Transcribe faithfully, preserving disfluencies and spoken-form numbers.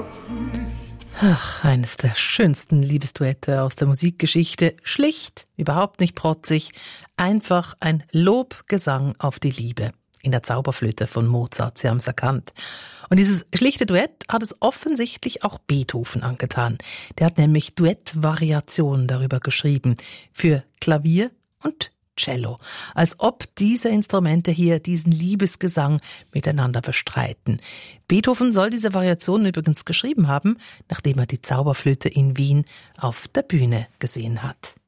Ach, eines der schönsten Liebesduette aus der Musikgeschichte. Schlicht, überhaupt nicht protzig, einfach ein Lobgesang auf die Liebe. In der Zauberflöte von Mozart, Sie haben es erkannt. Und dieses schlichte Duett hat es offensichtlich auch Beethoven angetan. Der hat nämlich Duettvariationen darüber geschrieben, für Klavier und Cello. Als ob diese Instrumente hier diesen Liebesgesang miteinander bestreiten. Beethoven soll diese Variationen übrigens geschrieben haben, nachdem er die Zauberflöte in Wien auf der Bühne gesehen hat.